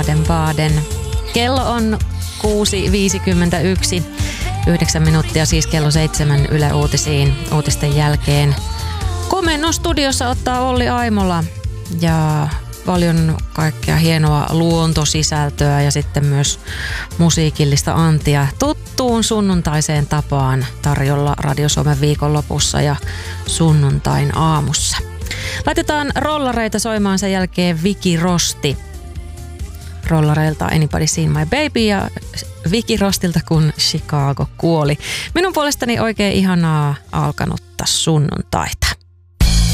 Baden. Kello on 6.51. 9 minuuttia siis kello 7 Yle Uutisiin uutisten jälkeen. Komennon studiossa ottaa Olli Aimola ja paljon kaikkea hienoa luontosisältöä ja sitten myös musiikillista antia tuttuun sunnuntaiseen tapaan tarjolla Radio Suomen viikonlopussa ja sunnuntain aamussa. Laitetaan rollareita soimaan sen jälkeen Viki Rosti. Rollareilta Anybody Seen My Baby ja Viki Rostilta kun Chicago kuoli. Minun puolestani oikein ihanaa alkanutta sunnuntaita.